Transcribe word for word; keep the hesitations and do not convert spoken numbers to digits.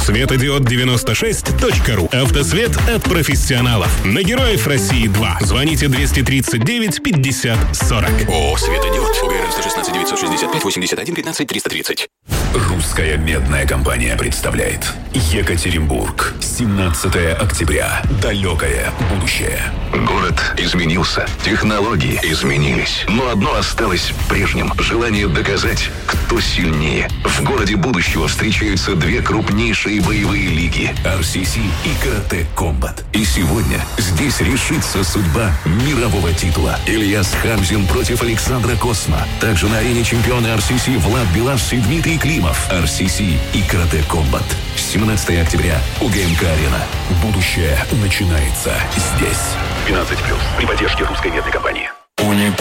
Светодиод девяносто шесть точка ру. Автосвет от профессионалов. На Героев России два. Звоните двести тридцать девять пятьдесят сорок. О, Светодиод. ОГРН сто шестнадцать девятьсот шестьдесят пять восемьдесят один пятнадцать триста тридцать. Русская медная компания представляет Екатеринбург. семнадцатое октября. Далекое будущее. Город изменился, технологии изменились, но одно осталось прежним – желание доказать, кто сильнее. В городе будущего встречаются две крупнейшие боевые лиги – ар си си и Карате Комбат. И сегодня здесь решится судьба мирового титула. Ильяс Хамзин против Александра Косма. Также на арене чемпионы ар си си Влад Белаш и Дмитрий Климов. ар си си и Карате Комбат. семнадцатое октября. УГМК-арена. Будущее начинается здесь. двенадцать плюс. При поддержке русской медной компании.